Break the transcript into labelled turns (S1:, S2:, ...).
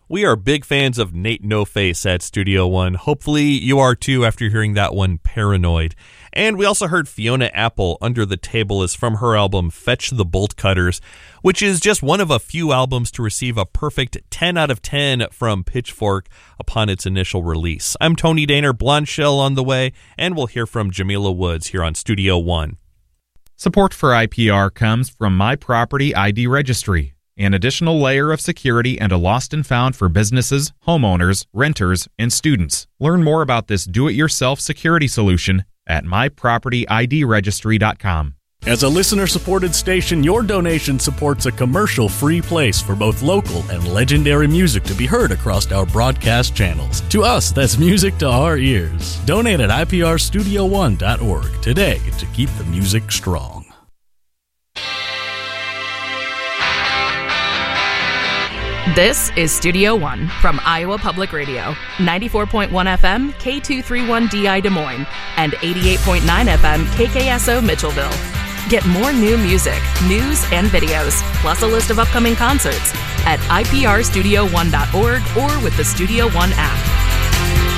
S1: We are big fans of Nate No Face at Studio One. Hopefully you are too after hearing that one, Paranoid. And we also heard Fiona Apple, Under the Table, is from her album Fetch the Bolt Cutters, which is just one of a few albums to receive a perfect 10 out of 10 from Pitchfork upon its initial release. I'm Tony Daner, Blonde Shell on the way, and we'll hear from Jamila Woods here on Studio One.
S2: Support for IPR comes from My Property ID Registry, an additional layer of security and a lost and found for businesses, homeowners, renters, and students. Learn more about this do-it-yourself security solution at mypropertyidregistry.com.
S3: As a listener-supported station, your donation supports a commercial-free place for both local and legendary music to be heard across our broadcast channels. To us, that's music to our ears. Donate at iprstudio1.org today to keep the music strong.
S4: This is Studio One from Iowa Public Radio, 94.1 FM, K231DI Des Moines, and 88.9 FM, KKSO Mitchellville. Get more new music, news, and videos, plus a list of upcoming concerts at iprstudio1.org or with the Studio One app.